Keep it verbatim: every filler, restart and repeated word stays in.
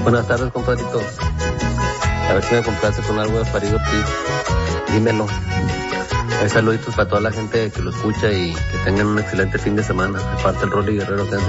Buenas tardes, compadrito. A ver si me complace con algo de Farid Ortiz. Dímelo. Hay saluditos para toda la gente que lo escucha y que tengan un excelente fin de semana. De parte del Rolly Guerrero.